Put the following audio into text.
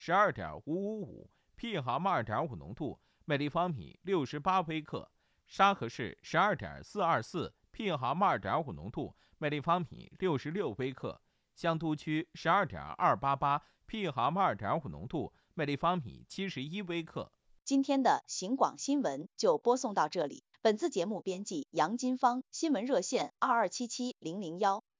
12.555，PH2.5浓度，每立方米68微克；沙河市12.424，PH2.5浓度，每立方米66微克；香都区12.288，PH2.5浓度，每立方米71微克。 今天的行广新闻就播送到这里。本次节目编辑杨金芳，新闻热线2277-001。